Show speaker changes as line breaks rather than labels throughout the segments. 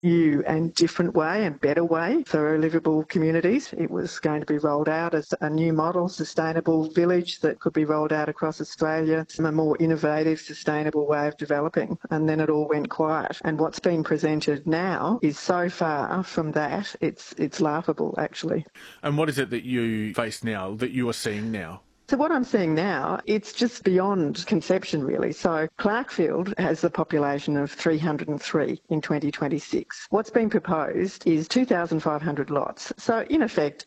new and different way and better way for livable communities. It was going to be rolled out as a new model, sustainable village that could be rolled out across Australia, a more innovative, sustainable way of developing. And then it all went quiet. And what's been presented now is so far from that, it's laughable, actually.
And what is it that you face now, that you are seeing now?
So what I'm seeing now, it's just beyond conception, really. So Clarkfield has a population of 303 in 2026. What's been proposed is 2,500 lots. So in effect,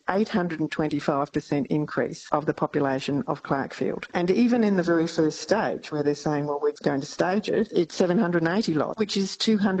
825% increase of the population of Clarkfield. And even in the very first stage, where they're saying, well, we're going to stage it, it's 780 lots, which is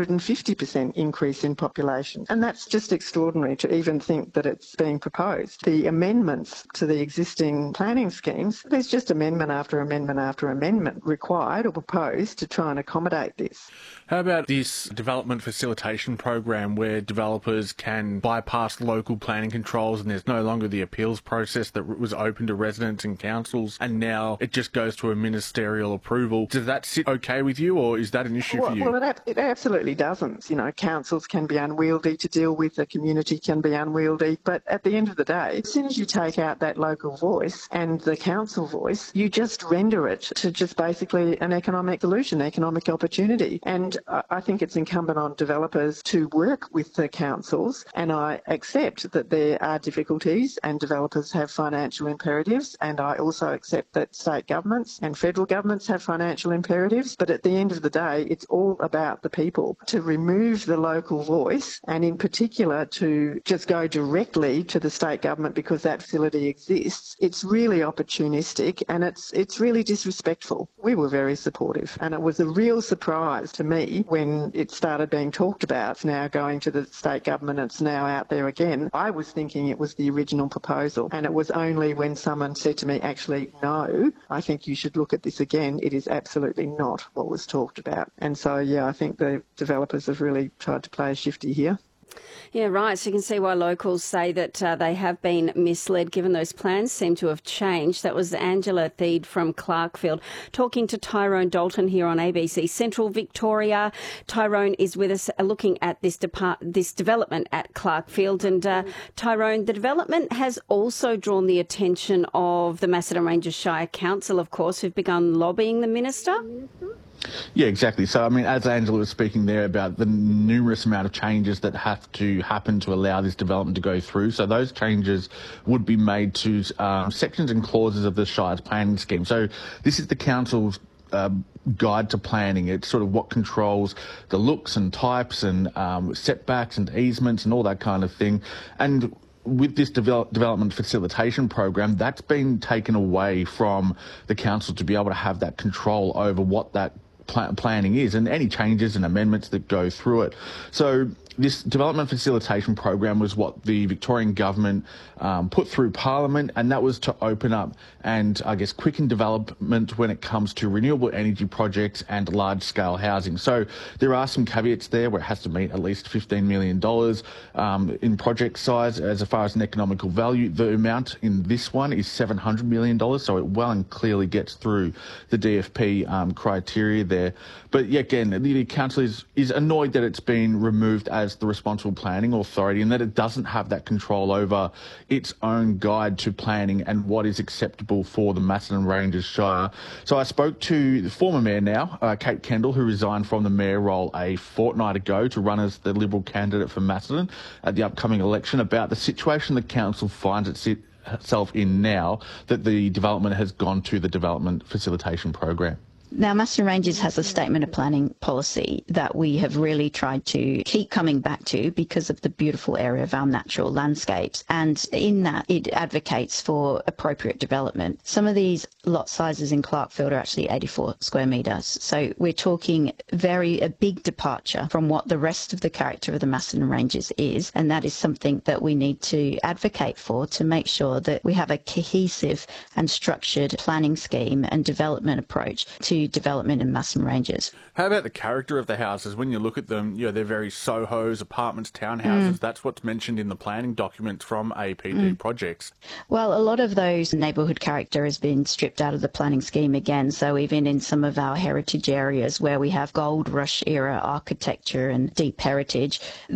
250% increase in population. And that's just extraordinary to even think that it's being proposed. The amendments to the existing planning scheme, there's just amendment after amendment after amendment required or proposed to try and accommodate this.
How about this development facilitation program where developers can bypass local planning controls and there's no longer the appeals process that was open to residents and councils, and now it just goes to a ministerial approval? Does that sit okay with you, or is that an issue for you?
Well, it absolutely doesn't. You know, councils can be unwieldy to deal with, the community can be unwieldy, but at the end of the day, as soon as you take out that local voice and the council voice, you just render it to just basically an economic solution, economic opportunity. And I think it's incumbent on developers to work with the councils, and I accept that there are difficulties and developers have financial imperatives, and I also accept that state governments and federal governments have financial imperatives, but at the end of the day, it's all about the people. To remove the local voice, and in particular to just go directly to the state government because that facility exists, it's really opportunistic and it's really disrespectful. We were very supportive, and it was a real surprise to me when it started being talked about. It's now going to the state government, it's now out there again. I was thinking it was the original proposal, and it was only when someone said to me, actually, no, I think you should look at this again. It is absolutely not what was talked about. And so, yeah, I think the developers have really tried to play a shifty here.
Yeah, right. So you can see why locals say that they have been misled, given those plans seem to have changed. That was Angela Theed from Clarkfield talking to Tyrone Dalton here on ABC Central Victoria. Tyrone is with us looking at this development at Clarkfield. And Tyrone, the development has also drawn the attention of the Macedon Ranges Shire Council, of course, who've begun lobbying the minister.
Yeah, exactly. So, I mean, as Angela was speaking there about the numerous amount of changes that have to happen to allow this development to go through. So those changes would be made to sections and clauses of the Shire's planning scheme. So this is the council's guide to planning. It's sort of what controls the looks and types and setbacks and easements and all that kind of thing. And with this development facilitation program, that's been taken away from the council to be able to have that control over what that planning is and any changes and amendments that go through it. So this development facilitation program was what the Victorian government put through Parliament, and that was to open up and, I guess, quicken development when it comes to renewable energy projects and large-scale housing. So there are some caveats there where it has to meet at least $15 million in project size. As far as an economical value, the amount in this one is $700 million, so it well and clearly gets through the DFP criteria there. But yeah, again, the council is annoyed that it's been removed as the responsible planning authority and that it doesn't have that control over its own guide to planning and what is acceptable for the Macedon Ranges Shire. So I spoke to the former mayor now, Kate Kendall, who resigned from the mayor role a fortnight ago to run as the Liberal candidate for Macedon at the upcoming election, about the situation the council finds itself in now that the development has gone to the development facilitation program.
Now, Macedon Ranges has a statement of planning policy that we have really tried to keep coming back to because of the beautiful area of our natural landscapes. And in that, it advocates for appropriate development. Some of these lot sizes in Clarkfield are actually 84 square metres. So we're talking a big departure from what the rest of the character of the Macedon Ranges is. And that is something that we need to advocate for to make sure that we have a cohesive and structured planning scheme and development approach to new development in Massam Ranges.
How about the character of the houses? When you look at them, they're very Sohos, apartments, townhouses. That's what's mentioned in the planning documents from APD projects.
Well, a lot of those neighbourhood character has been stripped out of the planning scheme again. So even in some of our heritage areas where we have gold rush era architecture and deep heritage,